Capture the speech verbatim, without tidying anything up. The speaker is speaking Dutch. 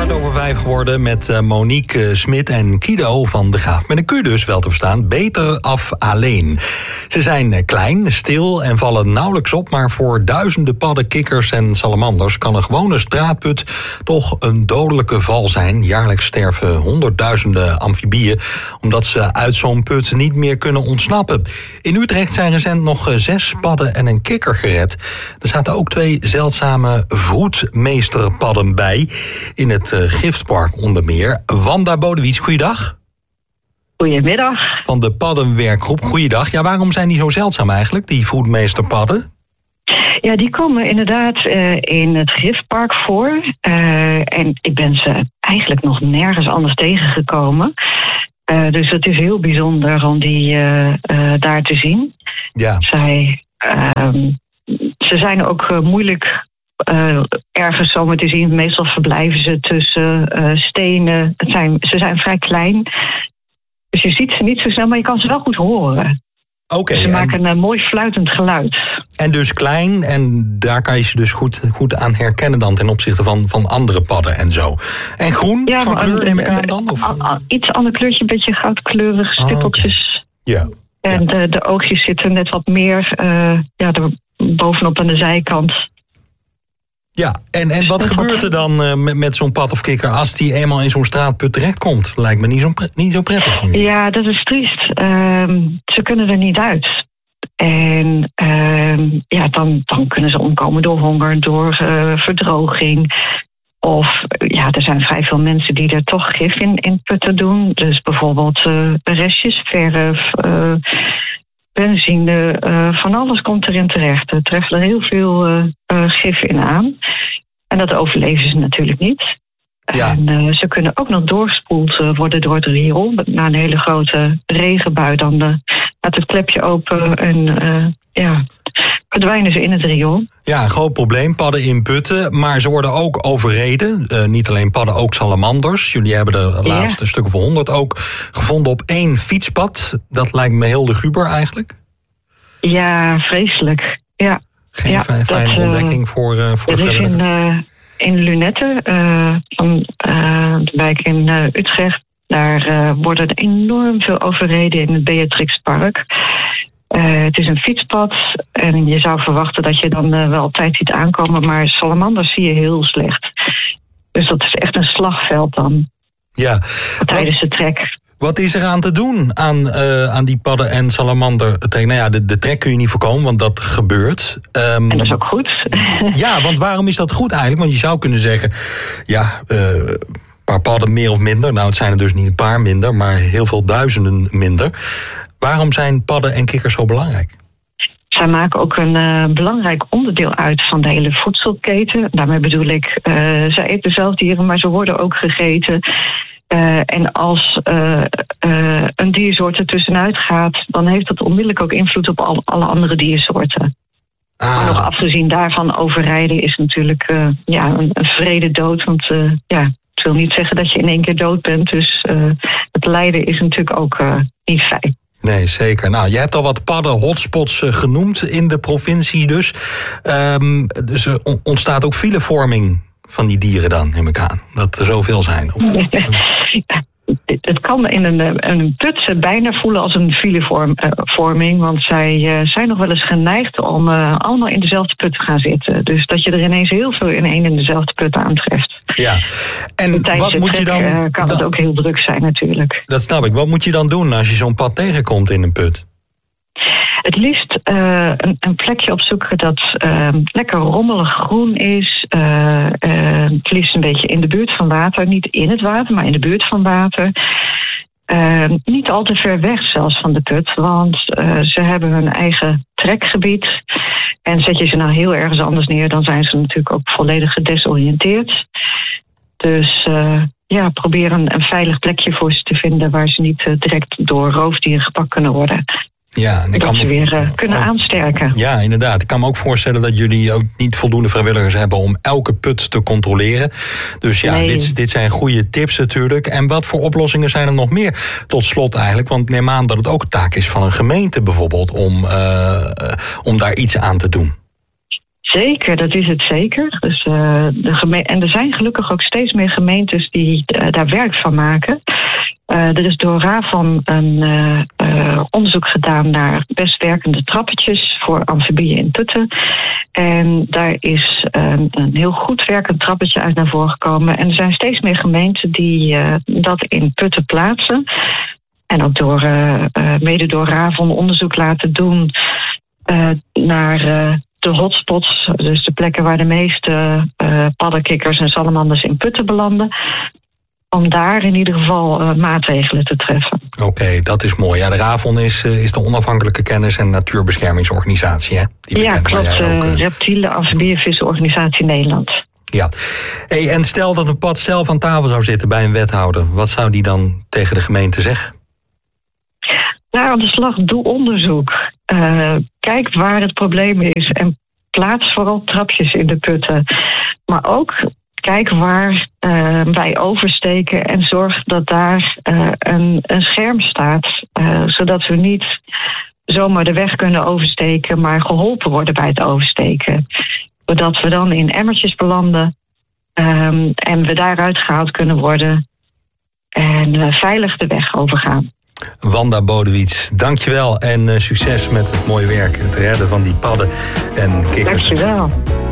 kwart over vijf geworden met uh, Monique uh, Smit en Kido van de Graaf. Met een Q dus, wel te verstaan. Beter af alleen. Ze zijn uh, klein, stil en vallen nauwelijks op. Maar voor duizenden padden, kikkers en salamanders kan een gewone straatput toch een dodelijke val zijn. Jaarlijks sterven honderdduizenden amfibieën omdat ze uit zo'n put niet meer kunnen ontsnappen. In Utrecht zijn recent nog uh, zes padden en een kikker gered. Er zaten ook twee zeldzame vroedmeesterpadden bij. In het uh, Giftpark onder meer. Wanda Bodewits, goeiedag. Goedemiddag. Van de paddenwerkgroep, goeiedag. Ja, waarom zijn die zo zeldzaam eigenlijk, die vroedmeesterpadden? Ja, die komen inderdaad uh, in het Giftpark voor. Uh, en ik ben ze eigenlijk nog nergens anders tegengekomen. Uh, dus het is heel bijzonder om die uh, uh, daar te zien. Ja. Zij, uh, ze zijn ook uh, moeilijk Uh, ergens zomaar te zien. Meestal verblijven ze tussen uh, stenen. Het zijn, ze zijn vrij klein. Dus je ziet ze niet zo snel, maar je kan ze wel goed horen. Oké. Okay, ze en... maken een mooi fluitend geluid. En dus klein, en daar kan je ze dus goed, goed aan herkennen dan ten opzichte van, van andere padden en zo. En groen, ja, van kleur neem ik aan dan? Of? A, a, iets ander kleurtje, een beetje goudkleurig, stipeltjes. Oh, okay. Ja. En ja. De, de oogjes zitten net wat meer uh, ja, er bovenop aan de zijkant. Ja, en, en wat gebeurt er dan uh, met, met zo'n pad of kikker als die eenmaal in zo'n straatput terechtkomt? Lijkt me niet zo, niet zo prettig. Ja, dat is triest. Uh, ze kunnen er niet uit. En uh, ja, dan, dan kunnen ze omkomen door honger, door uh, verdroging. Of ja, er zijn vrij veel mensen die er toch gif in, in putten doen. Dus bijvoorbeeld uh, restjes verf, uh, benzine, uh, van alles komt erin terecht. Er treft er heel veel uh, uh, gif in aan. En dat overleven ze natuurlijk niet. Ja. En uh, ze kunnen ook nog doorgespoeld uh, worden door het riool. Na een hele grote regenbui dan uh, gaat het klepje open en uh, ja, verdwijnen ze in het riool. Ja, een groot probleem. Padden in putten, maar ze worden ook overreden. Uh, niet alleen padden, ook salamanders. Jullie hebben de laatste ja. stukken van honderd ook gevonden op één fietspad. Dat lijkt me heel luguber eigenlijk. Ja, vreselijk. Ja. Geen ja, fijne dat, uh, ontdekking voor, uh, voor de vrijwilligers. In, uh, in Lunetten, uh, van uh, de wijk in uh, Utrecht, daar uh, worden er enorm veel overreden in het Beatrixpark. Uh, het is een fietspad en je zou verwachten dat je dan uh, wel op tijd ziet aankomen, maar salamanders zie je heel slecht. Dus dat is echt een slagveld dan. Ja. Tijdens de trek. Wat is er aan te doen aan, uh, aan die padden- en salamandertrek? Nou ja, de, de trek kun je niet voorkomen, want dat gebeurt. Um, en dat is ook goed. Ja, want waarom is dat goed eigenlijk? Want je zou kunnen zeggen, ja, uh, een paar padden meer of minder. Nou, het zijn er dus niet een paar minder, maar heel veel duizenden minder. Waarom zijn padden en kikkers zo belangrijk? Zij maken ook een uh, belangrijk onderdeel uit van de hele voedselketen. Daarmee bedoel ik, uh, zij eten zelf dieren, maar ze worden ook gegeten. Uh, en als uh, uh, een diersoort er tussenuit gaat, dan heeft dat onmiddellijk ook invloed op al, alle andere diersoorten. Ah. Maar nog afgezien daarvan, overrijden is natuurlijk uh, ja, een, een wrede dood. Want uh, ja, het wil niet zeggen dat je in één keer dood bent. Dus uh, het lijden is natuurlijk ook uh, niet fijn. Nee, zeker. Nou, je hebt al wat padden-hotspots uh, genoemd in de provincie dus. Um, dus er ontstaat ook filevorming van die dieren dan, neem ik aan. Dat er zoveel zijn. Of, het kan in een, een put bijna voelen als een filevorming. Want zij uh, zijn nog wel eens geneigd om uh, allemaal in dezelfde put te gaan zitten. Dus dat je er ineens heel veel in één in dezelfde put aantreft. Ja. En, en wat moet je dan? Uh, kan dan, het ook heel druk zijn natuurlijk. Dat snap ik. Wat moet je dan doen als je zo'n pad tegenkomt in een put? Het liefst uh, een, een plekje opzoeken dat uh, lekker rommelig groen is. Uh, uh, het liefst een beetje in de buurt van water. Niet in het water, maar in de buurt van water. Uh, niet al te ver weg zelfs van de put. Want uh, ze hebben hun eigen trekgebied. En zet je ze nou heel ergens anders neer, dan zijn ze natuurlijk ook volledig gedesoriënteerd. Dus uh, ja, probeer een, een veilig plekje voor ze te vinden waar ze niet uh, direct door roofdieren gepakt kunnen worden. Ja, en ik dat kan ze me, weer uh, kunnen oh, aansterken. Ja, inderdaad. Ik kan me ook voorstellen dat jullie ook niet voldoende vrijwilligers hebben om elke put te controleren. Dus ja, nee. dit, dit zijn goede tips natuurlijk. En wat voor oplossingen zijn er nog meer tot slot eigenlijk? Want neem aan dat het ook taak is van een gemeente bijvoorbeeld om, uh, om daar iets aan te doen. Zeker, dat is het zeker. Dus, uh, de geme- en er zijn gelukkig ook steeds meer gemeentes die uh, daar werk van maken. Uh, er is door RAVON een uh, uh, onderzoek gedaan naar best werkende trappetjes voor amfibieën in putten. En daar is een, een heel goed werkend trappetje uit naar voren gekomen. En er zijn steeds meer gemeenten die uh, dat in putten plaatsen. En ook door, uh, uh, mede door RAVON onderzoek laten doen uh, naar uh, de hotspots. Dus de plekken waar de meeste uh, paddenkikkers en salamanders in putten belanden. Om daar in ieder geval uh, maatregelen te treffen. Oké, okay, dat is mooi. Ja, de RAVON is, uh, is de onafhankelijke kennis- en natuurbeschermingsorganisatie. Hè? Die ja, klopt. Uh, uh, Reptielen, amfibievissenorganisatie Nederland. Ja. Hey, en stel dat een pad zelf aan tafel zou zitten bij een wethouder. Wat zou die dan tegen de gemeente zeggen? Nou, aan de slag, doe onderzoek. Uh, kijk waar het probleem is en plaats vooral trapjes in de putten. Maar ook kijk waar uh, wij oversteken en zorg dat daar uh, een, een scherm staat. Uh, zodat we niet zomaar de weg kunnen oversteken, maar geholpen worden bij het oversteken. Zodat we dan in emmertjes belanden um, en we daaruit gehaald kunnen worden en uh, veilig de weg overgaan. Wanda Bodewiets, dankjewel en uh, succes met het mooie werk. Het redden van die padden en kikkers. Dankjewel.